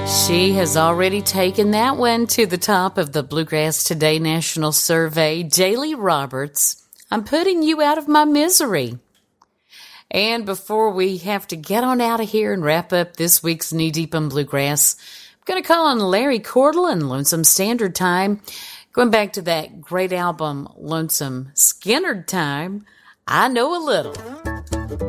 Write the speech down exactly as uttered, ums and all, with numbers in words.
She has already taken that one to the top of the Bluegrass Today National Survey. Daly Roberts, I'm putting you out of my misery. And before we have to get on out of here and wrap up this week's Knee Deep in Bluegrass, I'm going to call on Larry Cordle and Lonesome Standard Time. Going back to that great album, Lonesome Skinnerd Time, I know a little.